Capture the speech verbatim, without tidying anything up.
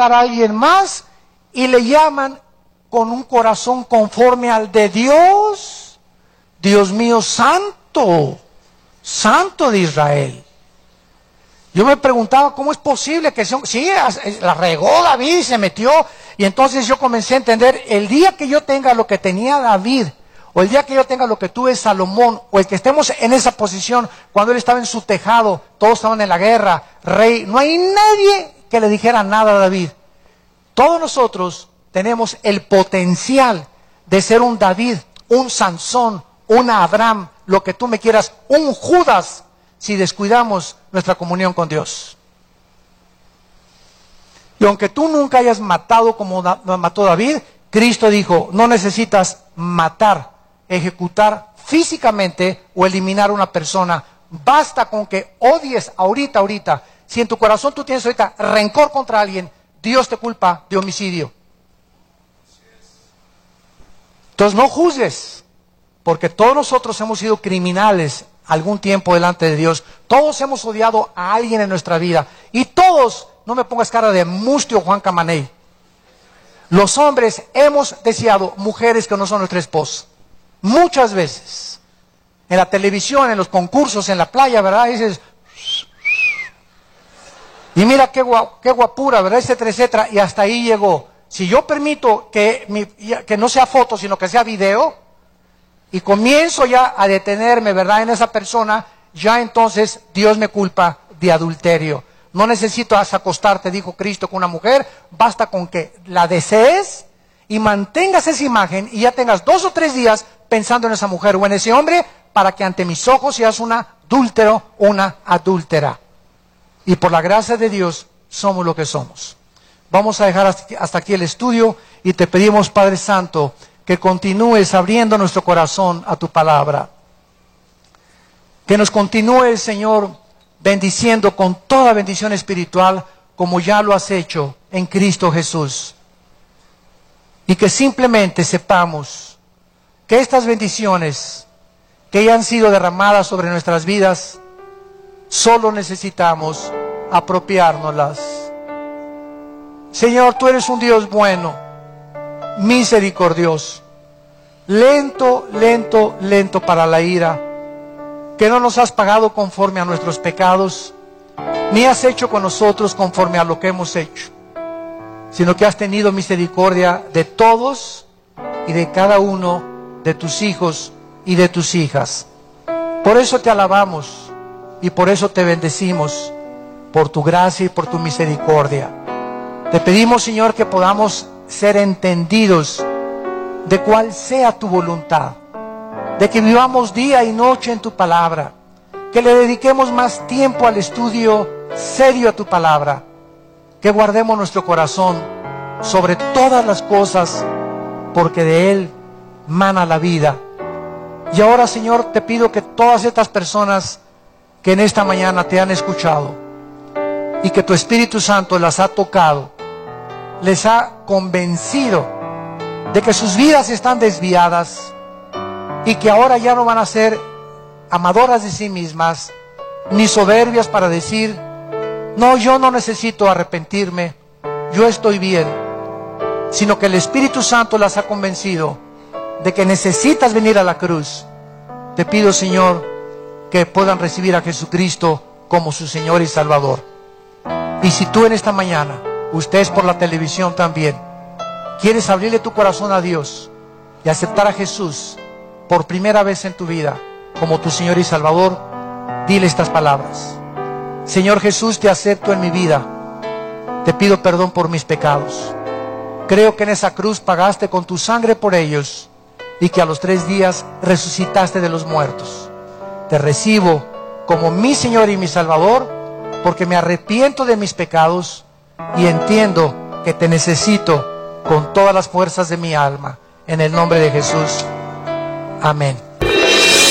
matar a alguien más y le llaman con un corazón conforme al de Dios. Dios mío, santo, santo de Israel. Yo me preguntaba cómo es posible que sea, sí, la regó David y se metió, y entonces yo comencé a entender, el día que yo tenga lo que tenía David, o el día que yo tenga lo que tuve Salomón, o el que estemos en esa posición, cuando él estaba en su tejado, todos estaban en la guerra, rey, no hay nadie que le dijera nada a David. Todos nosotros tenemos el potencial de ser un David, un Sansón, un Abraham, lo que tú me quieras, un Judas, si descuidamos nuestra comunión con Dios. Y aunque tú nunca hayas matado como mató David, Cristo dijo, no necesitas matar, ejecutar físicamente o eliminar una persona. Basta con que odies ahorita, ahorita. Si en tu corazón tú tienes ahorita rencor contra alguien, Dios te culpa de homicidio. Entonces no juzgues, porque todos nosotros hemos sido criminales algún tiempo delante de Dios. Todos hemos odiado a alguien en nuestra vida. Y todos, no me pongas cara de mustio Juan Camaney, los hombres hemos deseado mujeres que no son nuestra esposa. Muchas veces. En la televisión, en los concursos, en la playa, ¿verdad? Y dices, y mira qué, guap, qué guapura, ¿verdad? Etcétera, etcétera. Y hasta ahí llegó. Si yo permito que, mi, que no sea foto, sino que sea video, y comienzo ya a detenerme, ¿verdad?, en esa persona, ya entonces Dios me culpa de adulterio. No necesitas acostarte, dijo Cristo, con una mujer, basta con que la desees y mantengas esa imagen y ya tengas dos o tres días pensando en esa mujer o en ese hombre, para que ante mis ojos seas un adúltero o una adúltera. Y por la gracia de Dios somos lo que somos. Vamos a dejar hasta aquí el estudio y te pedimos, Padre Santo, que continúes abriendo nuestro corazón a tu palabra. Que nos continúes, Señor, bendiciendo con toda bendición espiritual, como ya lo has hecho en Cristo Jesús. Y que simplemente sepamos que estas bendiciones que ya han sido derramadas sobre nuestras vidas, solo necesitamos apropiárnoslas. Señor, tú eres un Dios bueno, misericordioso, lento, lento, lento para la ira, que no nos has pagado conforme a nuestros pecados, ni has hecho con nosotros conforme a lo que hemos hecho, sino que has tenido misericordia de todos y de cada uno de tus hijos y de tus hijas. Por eso te alabamos y por eso te bendecimos, por tu gracia y por tu misericordia. Te pedimos, Señor, que podamos ser entendidos de cuál sea tu voluntad, de que vivamos día y noche en tu palabra, que le dediquemos más tiempo al estudio serio a tu palabra, que guardemos nuestro corazón sobre todas las cosas, porque de él mana la vida. Y ahora, Señor, te pido que todas estas personas que en esta mañana te han escuchado y que tu Espíritu Santo las ha tocado, les ha convencido de que sus vidas están desviadas y que ahora ya no van a ser amadoras de sí mismas, ni soberbias para decir, no, yo no necesito arrepentirme, yo estoy bien, sino que el Espíritu Santo las ha convencido de que necesitas venir a la cruz. Te pido, Señor, que puedan recibir a Jesucristo como su Señor y Salvador. Y si tú en esta mañana, ustedes por la televisión también, quieres abrirle tu corazón a Dios y aceptar a Jesús por primera vez en tu vida como tu Señor y Salvador, dile estas palabras: Señor Jesús, te acepto en mi vida, te pido perdón por mis pecados, creo que en esa cruz pagaste con tu sangre por ellos y que a los tres días resucitaste de los muertos. Te recibo como mi Señor y mi Salvador, porque me arrepiento de mis pecados y entiendo que te necesito con todas las fuerzas de mi alma. En el nombre de Jesús. Amén.